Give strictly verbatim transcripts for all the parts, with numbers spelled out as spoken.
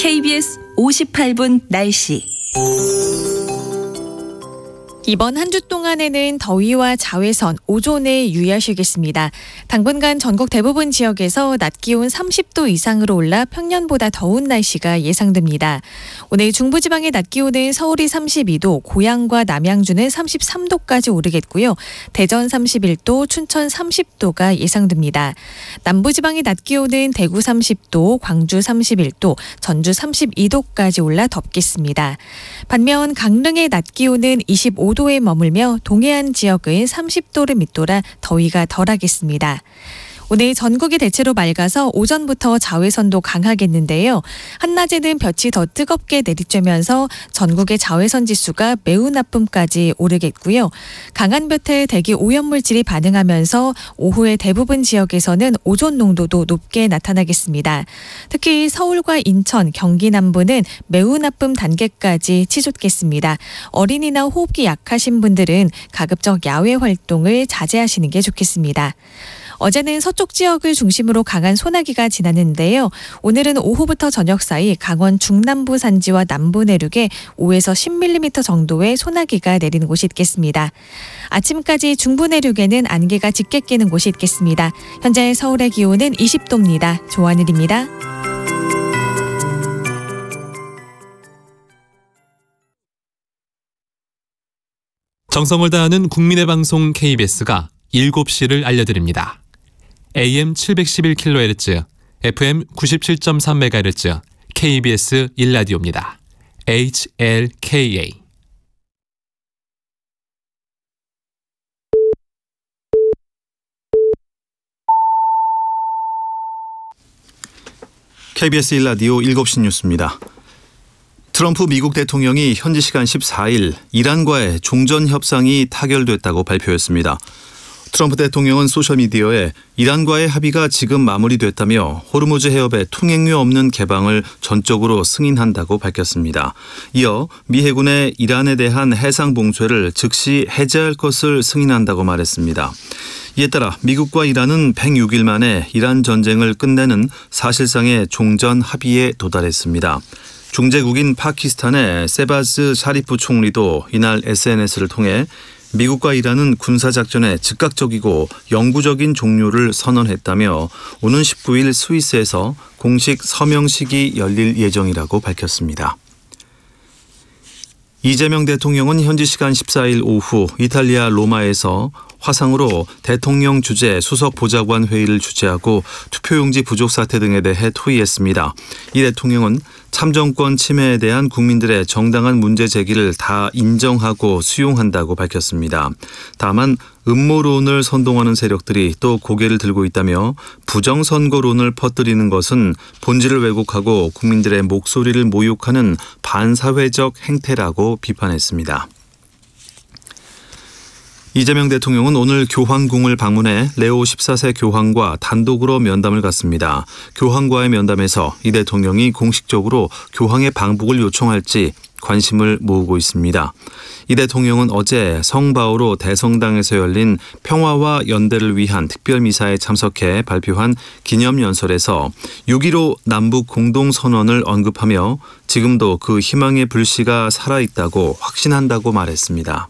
케이비에스 오십팔 분 날씨. 이번 한 주 동안에는 더위와 자외선, 오존에 유의하시겠습니다. 당분간 전국 대부분 지역에서 낮 기온 삼십 도 이상으로 올라 평년보다 더운 날씨가 예상됩니다. 오늘 중부지방의 낮 기온은 서울이 삼십이 도, 고양과 남양주는 삼십삼 도까지 오르겠고요. 대전 삼십일 도, 춘천 삼십 도가 예상됩니다. 남부지방의 낮 기온은 대구 삼십 도, 광주 삼십일 도, 전주 삼십이 도까지 올라 덥겠습니다. 반면 강릉의 낮 기온은 이십오 도에 머물며 동해안 지역은 삼십 도를 밑돌아 더위가 덜하겠습니다. 오늘 전국이 대체로 맑아서 오전부터 자외선도 강하겠는데요. 한낮에는 볕이 더 뜨겁게 내리쬐면서 전국의 자외선 지수가 매우 나쁨까지 오르겠고요. 강한 볕에 대기 오염물질이 반응하면서 오후에 대부분 지역에서는 오존 농도도 높게 나타나겠습니다. 특히 서울과 인천, 경기 남부는 매우 나쁨 단계까지 치솟겠습니다. 어린이나 호흡기 약하신 분들은 가급적 야외 활동을 자제하시는 게 좋겠습니다. 어제는 서쪽 지역을 중심으로 강한 소나기가 지났는데요. 오늘은 오후부터 저녁 사이 강원 중남부 산지와 남부 내륙에 오에서 십 밀리미터 정도의 소나기가 내리는 곳이 있겠습니다. 아침까지 중부 내륙에는 안개가 짙게 끼는 곳이 있겠습니다. 현재 서울의 기온은 이십 도입니다. 조하늘입니다. 정성을 다하는 국민의 방송 케이비에스가 일곱 시를 알려드립니다. 에이엠 칠백십일 킬로헤르츠, 에프엠 구십칠 점 삼 메가헤르츠, 케이비에스 일 라디오입니다. 에이치엘케이에이. 케이비에스 일 라디오 일곱 시 뉴스입니다. 트럼프 미국 대통령이 현지 시간 십사 일 이란과의 종전 협상이 타결됐다고 발표했습니다. 트럼프 대통령은 소셜미디어에 이란과의 합의가 지금 마무리됐다며 호르무즈 해협의 통행료 없는 개방을 전적으로 승인한다고 밝혔습니다. 이어 미 해군의 이란에 대한 해상 봉쇄를 즉시 해제할 것을 승인한다고 말했습니다. 이에 따라 미국과 이란은 백육 일 만에 이란 전쟁을 끝내는 사실상의 종전 합의에 도달했습니다. 중재국인 파키스탄의 세바즈 샤리프 총리도 이날 에스엔에스를 통해 미국과 이란은 군사작전의 즉각적이고 영구적인 종료를 선언했다며 오는 십구 일 스위스에서 공식 서명식이 열릴 예정이라고 밝혔습니다. 이재명 대통령은 현지 시간 십사 일 오후 이탈리아 로마에서 화상으로 대통령 주재 수석 보좌관 회의를 주재하고 투표용지 부족 사태 등에 대해 토의했습니다. 이 대통령은 참정권 침해에 대한 국민들의 정당한 문제 제기를 다 인정하고 수용한다고 밝혔습니다. 다만 음모론을 선동하는 세력들이 또 고개를 들고 있다며 부정선거론을 퍼뜨리는 것은 본질을 왜곡하고 국민들의 목소리를 모욕하는 반사회적 행태라고 비판했습니다. 이재명 대통령은 오늘 교황궁을 방문해 레오 십사 세 교황과 단독으로 면담을 갖습니다. 교황과의 면담에서 이 대통령이 공식적으로 교황의 방북을 요청할지 관심을 모으고 있습니다. 이 대통령은 어제 성바오로 대성당에서 열린 평화와 연대를 위한 특별미사에 참석해 발표한 기념연설에서 육 일오 남북 공동선언을 언급하며 지금도 그 희망의 불씨가 살아있다고 확신한다고 말했습니다.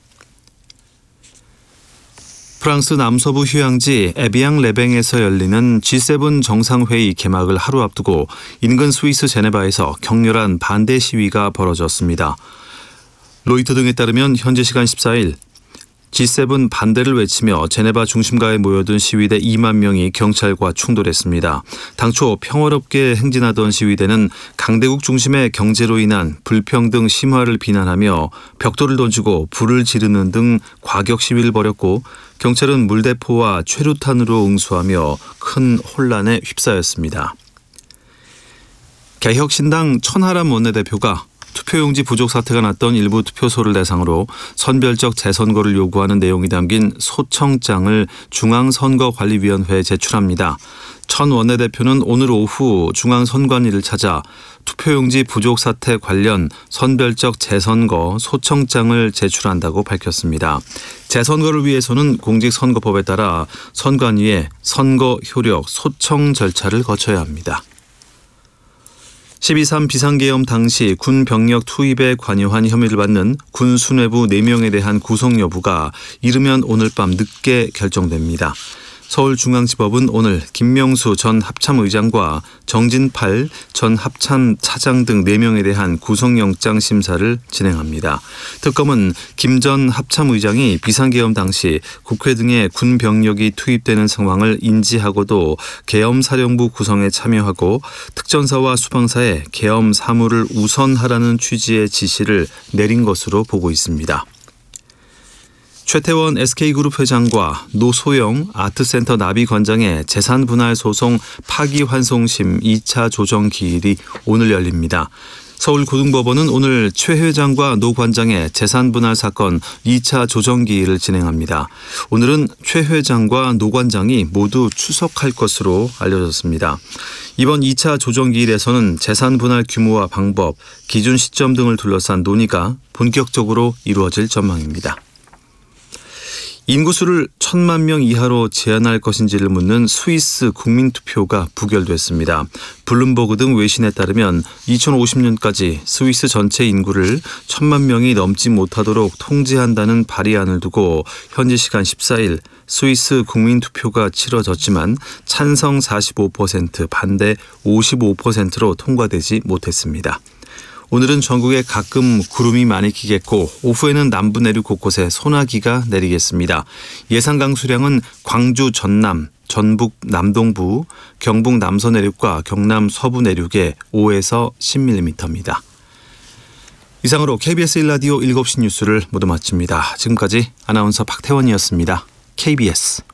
프랑스 남서부 휴양지 에비앙 레뱅에서 열리는 지 세븐 정상회의 개막을 하루 앞두고 인근 스위스 제네바에서 격렬한 반대 시위가 벌어졌습니다. 로이터 등에 따르면 현지 시간 십사 일 지 세븐 반대를 외치며 제네바 중심가에 모여든 시위대 이만 명이 경찰과 충돌했습니다. 당초 평화롭게 행진하던 시위대는 강대국 중심의 경제로 인한 불평등 심화를 비난하며 벽돌을 던지고 불을 지르는 등 과격 시위를 벌였고 경찰은 물대포와 최루탄으로 응수하며 큰 혼란에 휩싸였습니다. 개혁신당 천하람 원내대표가 투표용지 부족 사태가 났던 일부 투표소를 대상으로 선별적 재선거를 요구하는 내용이 담긴 소청장을 중앙선거관리위원회에 제출합니다. 천 원내대표는 오늘 오후 중앙선관위를 찾아 투표용지 부족 사태 관련 선별적 재선거 소청장을 제출한다고 밝혔습니다. 재선거를 위해서는 공직선거법에 따라 선관위에 선거 효력 소청 절차를 거쳐야 합니다. 십이 삼 비상계엄 당시 군 병력 투입에 관여한 혐의를 받는 군 수뇌부 네 명에 대한 구속 여부가 이르면 오늘 밤 늦게 결정됩니다. 서울중앙지법은 오늘 김명수 전 합참의장과 정진팔 전 합참차장 등 네 명에 대한 구속영장 심사를 진행합니다. 특검은 김 전 합참의장이 비상계엄 당시 국회 등에 군 병력이 투입되는 상황을 인지하고도 계엄사령부 구성에 참여하고 특전사와 수방사에 계엄 사무를 우선하라는 취지의 지시를 내린 것으로 보고 있습니다. 최태원 에스케이그룹 회장과 노소영 아트센터 나비관장의 재산분할 소송 파기환송심 이 차 조정 기일이 오늘 열립니다. 서울고등법원은 오늘 최 회장과 노 관장의 재산분할 사건 이 차 조정 기일을 진행합니다. 오늘은 최 회장과 노 관장이 모두出석할 것으로 알려졌습니다. 이번 이 차 조정 기일에서는 재산분할 규모와 방법, 기준 시점 등을 둘러싼 논의가 본격적으로 이루어질 전망입니다. 인구수를 천만 명 이하로 제한할 것인지를 묻는 스위스 국민투표가 부결됐습니다. 블룸버그 등 외신에 따르면 이천오십 년까지 스위스 전체 인구를 천만 명이 넘지 못하도록 통제한다는 발의안을 두고 현지 시간 십사 일 스위스 국민투표가 치러졌지만 찬성 사십오 퍼센트, 반대 오십오 퍼센트로 통과되지 못했습니다. 오늘은 전국에 가끔 구름이 많이 끼겠고 오후에는 남부 내륙 곳곳에 소나기가 내리겠습니다. 예상 강수량은 광주 전남, 전북 남동부, 경북 남서 내륙과 경남 서부 내륙에 오에서 십 밀리미터입니다. 이상으로 케이비에스 일 라디오 일곱 시 뉴스를 모두 마칩니다. 지금까지 아나운서 박태원이었습니다. 케이비에스